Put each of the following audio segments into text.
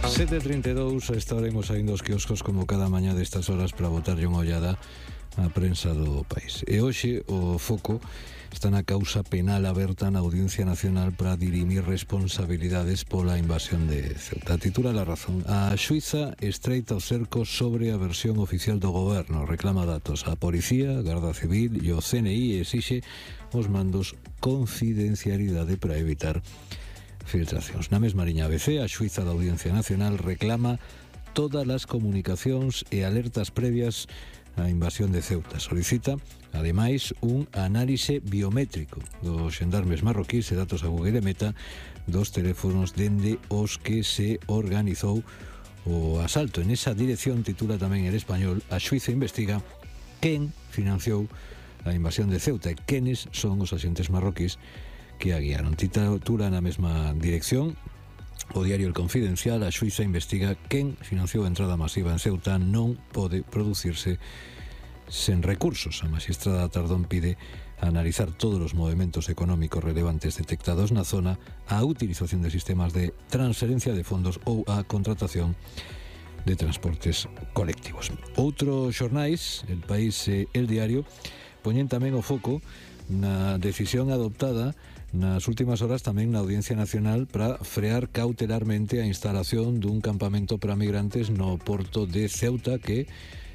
7:32, estaremos saindo os quioscos como cada mañá destas horas para botarlle unha ollada á prensa do país. E hoxe o foco está na causa penal aberta na Audiencia Nacional para dirimir responsabilidades pola invasión de Ceuta. Titula La Razón: a xuíza estreita o cerco sobre a versión oficial do goberno, reclama datos a Policía, Garda Civil e o CNI, e exixe os mandos confidencialidade para evitar filtracións. Na mesma liña ABC, a xuíza da Audiencia Nacional reclama todas as comunicacións e alertas previas á invasión de Ceuta. Solicita, ademais, un análise biométrico dos xendarmes marroquíes e datos a Google e Meta dos teléfonos dende os que se organizou o asalto. En esa dirección, titula tamén El Español, a xuíza investiga quen financiou a invasión de Ceuta e quenes son os axentes marroquíes que a guiaron. Titula na mesma dirección o diario El Confidencial: a xuíza investiga quen financiou a entrada masiva en Ceuta, non pode producirse sen recursos. A magistrada Tardón pide analizar todos os movementos económicos relevantes detectados na zona, a utilización de sistemas de transferencia de fondos ou a contratación de transportes colectivos. Outros xornais, El País e El Diario, poñen tamén o foco na decisión adoptada nas últimas horas tamén na Audiencia Nacional para frear cautelarmente a instalación dun campamento para migrantes no porto de Ceuta que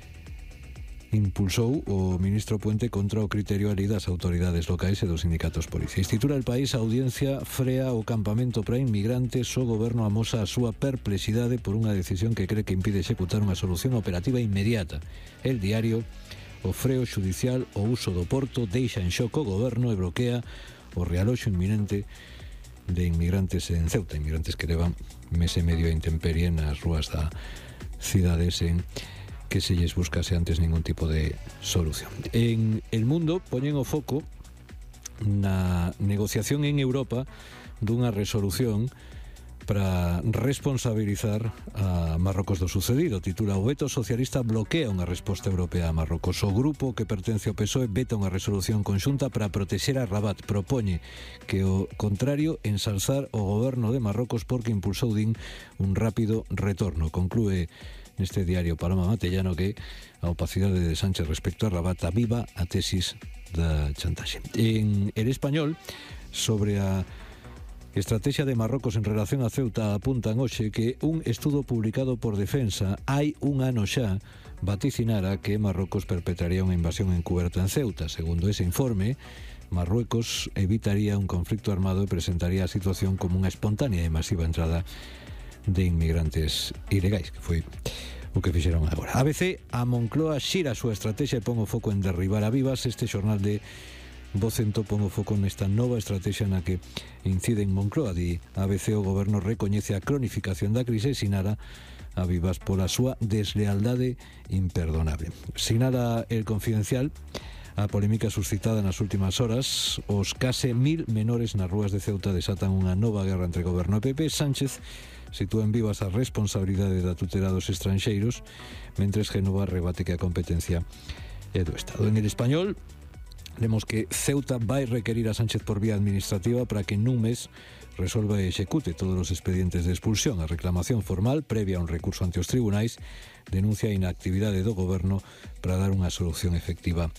impulsou o ministro Puente contra o criterio ali das autoridades locais e dos sindicatos policiais. Titula El País: a Audiencia frea o campamento para inmigrantes, o goberno amosa a súa perplexidade por unha decisión que cree que impide executar unha solución operativa inmediata. El Diario: o freo xudicial o uso do porto deixa en xoco o goberno e bloquea o realoxo inminente de inmigrantes en Ceuta, inmigrantes que levan mes e medio a intemperie nas rúas da cidade sen que se lles buscase antes ningún tipo de solución. En El Mundo poñen o foco na negociación en Europa dunha resolución para responsabilizar a Marrocos do sucedido. Titula: o veto socialista bloquea unha resposta europea a Marrocos. O grupo que pertence ao PSOE veta unha resolución conxunta para protexer a Rabat. Propoñe que o contrario ensalzar o goberno de Marrocos porque impulsou, din, un rápido retorno. Conclúe neste diario Paloma Matellano que a opacidade de Sánchez respecto a Rabat aviva a tesis da chantaxe. En El Español, sobre a estrategia de Marrocos en relación a Ceuta, apuntan hoxe que un estudo publicado por Defensa hai un ano xa vaticinara que Marrocos perpetraría unha invasión encuberta en Ceuta. Segundo ese informe, Marruecos evitaría un conflicto armado e presentaría a situación como unha espontánea e masiva entrada de inmigrantes ilegais, que foi o que fixeron agora. ABC: a Moncloa xira a súa estrategia e pon o foco en derribar a Vivas. Este xornal de Vocento pon o foco nesta nova estrategia na que incide en Moncloa. Di ABC: o goberno recoñece a cronificación da crise e sinala a Vivas pola súa deslealdade imperdonable. Sinala El Confidencial a polémica suscitada nas últimas horas. Os case 1000 menores nas rúas de Ceuta desatan unha nova guerra entre goberno e PP. Sánchez sitúa en Vivas a responsabilidade da tutela dos estranxeiros, mentres Génova rebate que a competencia é do Estado. En El Español lemos que Ceuta vai requerir a Sánchez por vía administrativa para que nun mes resolva e execute todos os expedientes de expulsión. A reclamación formal, previa a un recurso ante os tribunais, denuncia a inactividade do goberno para dar unha solución efectiva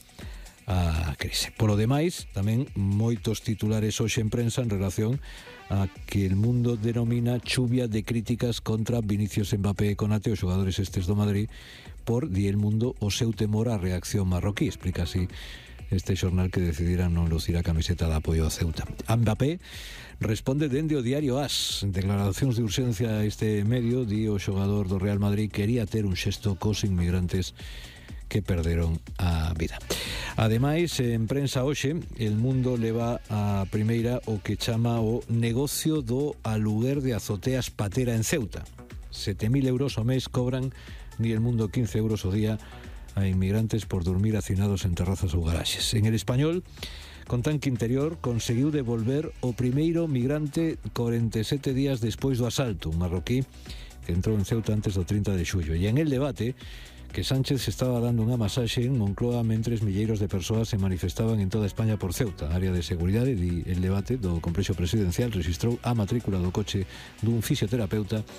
á crise. Polo demais, tamén moitos titulares hoxe en prensa en relación a que El Mundo denomina chuvia de críticas contra Vinicius Mbappé e Konate, os xogadores estes do Madrid, por, di El Mundo, o seu temor á reacción marroquí. Explica así este xornal que decidiran non lucir a camiseta de apoio a Ceuta. A Mbappé responde dende o diario AS. En declaracións de urxencia a este medio, di o xogador do Real Madrid quería ter un xesto cos inmigrantes que perderon a vida. Ademais, en prensa hoxe, El Mundo leva a primeira o que chama o negocio do aluguer de azoteas patera en Ceuta. 7.000 euros ao mes cobran, ni El Mundo, 15 euros ao día a inmigrantes por dormir hacinados en terrazas ou garaxes. En El Español contan que Interior conseguiu devolver o primeiro migrante 47 días despois do asalto, un marroquí que entrou en Ceuta antes do 30 de xullo. E en El Debate, que Sánchez estaba dando unha masaxe en Moncloa mentres milleiros de persoas se manifestaban en toda España por Ceuta. A área de seguridade di El Debate do complexo presidencial rexistrou a matrícula do coche dun fisioterapeuta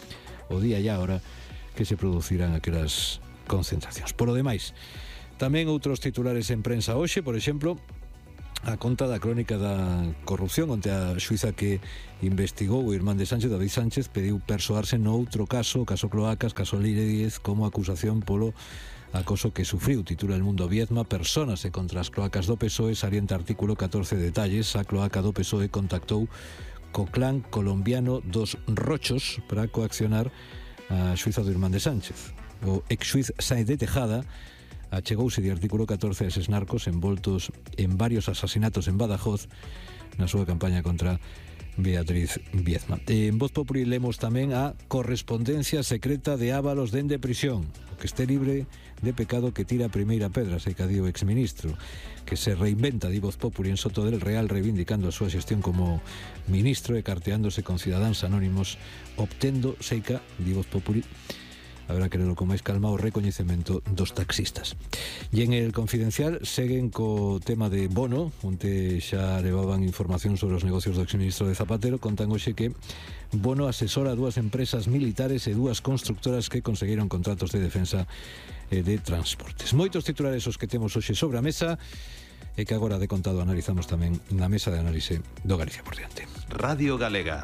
o día e a hora que se producirán aquelas concentracións. Por o demais, tamén outros titulares en prensa hoxe, por exemplo, a conta da crónica da corrupción, onde a xuíza que investigou o irmán de Sánchez, David Sánchez, pediu persoarse no outro caso, o caso Cloacas, caso Leire Díez, como acusación polo acoso que sufriu. Titula El Mundo: Viedma, personas e contra as cloacas do PSOE. Salienta artículo 14 detalles. A cloaca do PSOE contactou co clan colombiano dos Rochos para coaccionar a xuíza do irmán de Sánchez. O ex-xuiz Sáenz de Tejada achegouse de artículo 14 a eses narcos envoltos en varios asasinatos en Badajoz na súa campaña contra Beatriz Viedma. En Voz Populi lemos tamén a correspondencia secreta de Ábalos dende prisión. O que este libre de pecado que tira a primeira pedra, sei que o exministro, que se reinventa, di Voz Populi en Soto del Real, reivindicando a súa xestión como ministro e carteándose con cidadáns anónimos, obtendo, seica, di Voz Populi, habrá que lerlo con máis calma, o recoñecemento dos taxistas. E en El Confidencial seguen co tema de Bono, onde xa levaban información sobre os negocios do exministro de Zapatero. Contan hoxe que Bono asesora a dúas empresas militares e dúas constructoras que conseguiron contratos de defensa e de transportes. Moitos titulares os que temos hoxe sobre a mesa e que agora de contado analizamos tamén na mesa de análise do Galicia por diante. Radio Galega.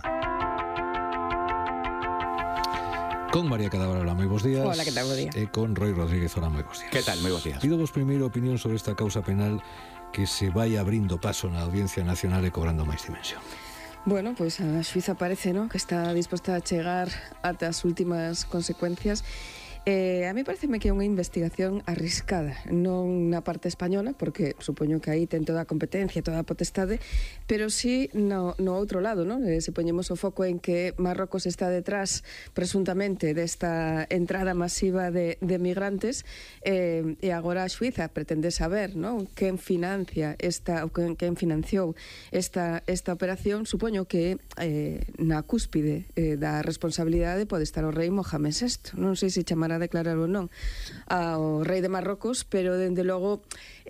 Con María Cadaval, moi bons días. Hola, que tal, bo día. E con Roy Rodríguez, hola, moi bons días. Que tal, moi bons días. Pido vos primeiro opinión sobre esta causa penal que se vai abrindo paso na Audiencia Nacional e cobrando máis dimensión. Bueno, pois a xuíza parece, ¿no?, que está disposta a chegar ata as últimas consecuencias. A mí pareceme que é unha investigación arriscada, non na parte española, porque supoño que aí ten toda a competencia, toda a potestade, pero sí no outro lado, non? Se poñemos o foco en que Marrocos está detrás, presuntamente, desta entrada masiva de migrantes, e agora a xuíza pretende saber, non, quen financia quen financiou esta operación. Supoño que na cúspide da responsabilidade pode estar o rei Mohamed VI. Non sei se chamará a declarar ou non ao rei de Marrocos, pero dende logo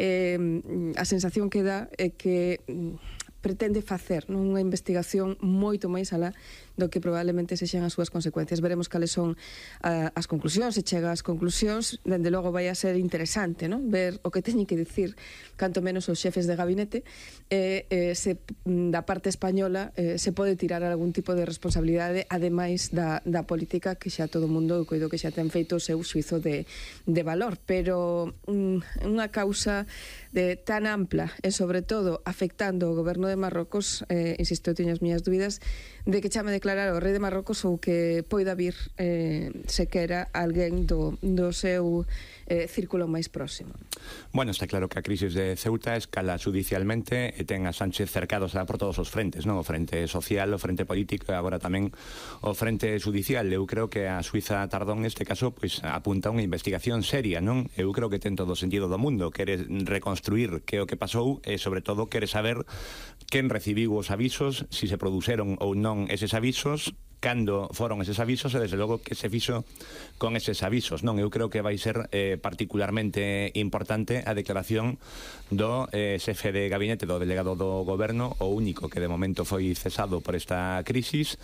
a sensación que dá é que pretende facer unha investigación moito máis alá do que probablemente sexan as súas consecuencias. Veremos cales son as conclusións, se chega ás conclusións. Dende logo vai a ser interesante, non?, ver o que teñen que dicir canto menos os xefes de gabinete, se da parte española se pode tirar algún tipo de responsabilidade, ademais da política, que xa todo o mundo coido que xa ten feito o seu xuizo de valor. Pero unha causa tan ampla e, sobre todo, afectando o goberno de Marrocos, insisto, teño as miñas dúbidas de que chame declarar o rei de Marrocos ou que poida vir sequera alguén do seu círculo máis próximo. Bueno, está claro que a crisis de Ceuta escala judicialmente e ten a Sánchez cercados por todos os frentes, non? O frente social, o frente político e agora tamén o frente judicial. Eu creo que a Suiza Tardón neste caso pois apunta a unha investigación seria, non? Eu creo que ten todo o sentido do mundo. Quere reconstruir que o que pasou e, sobre todo, quere saber quen recibiu os avisos, si se produceron ou non eses avisos, cando foron eses avisos e, desde logo, que se fixo con eses avisos, non? Eu creo que vai ser particularmente importante a declaración do xefe de gabinete do delegado do goberno, o único que de momento foi cesado por esta crisis.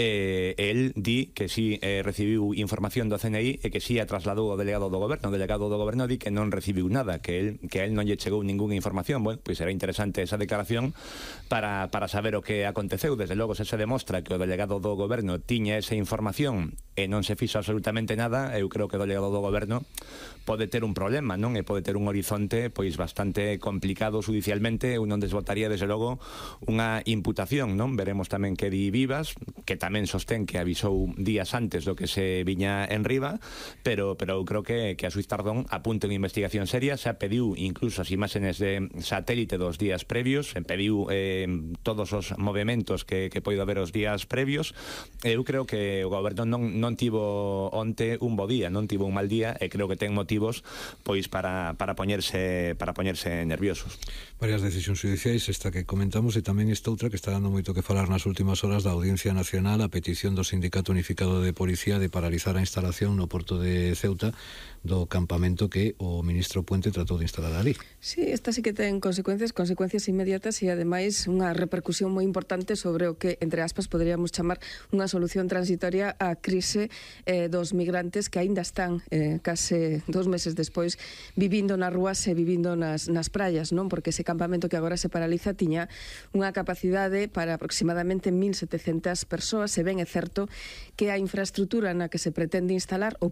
El di que si recibiu información do CNI e que si a trasladou ao delegado do goberno. O delegado do goberno di que non recibiu nada, que a él non lle chegou ninguna información. Bueno, pois será interesante esa declaración para saber o que aconteceu. Desde logo, se demostra que o delegado do goberno tiña esa información e non se fixo absolutamente nada, eu creo que o delegado do goberno pode ter un problema, non? E pode ter un horizonte pois bastante complicado judicialmente. Eu non desbotaría, desde logo, unha imputación, non? Veremos tamén que di Vivas, que tamén sostén que avisou días antes do que se viña en riba, pero eu creo que a Suiza Tardón apunta unha investigación seria. Xa pediu incluso as imaxes de satélite dos días previos, pediu todos os movimentos que poido haber os días previos. Eu creo que o goberno non tivo onte un bo día, non tivo un mal día, e creo que ten motivos pois para poñerse nerviosos. Varias decisións judiciais, esta que comentamos, e tamén esta outra que está dando moito que falar nas últimas horas da Audiencia Nacional, a petición do Sindicato Unificado de Policía de paralizar a instalación no porto de Ceuta do campamento que o ministro Puente tratou de instalar ali. Sí, esta sí que ten consecuencias inmediatas e, ademais, unha repercusión moi importante sobre o que, entre aspas, poderíamos chamar unha solución transitoria á crise queixándose dos migrantes que aínda están case 2 meses despois vivindo nas rúas e vivindo nas praias, non? Porque ese campamento que agora se paraliza tiña unha capacidade para aproximadamente 1.700 persoas, e ben é certo que a infraestructura na que se pretende instalar o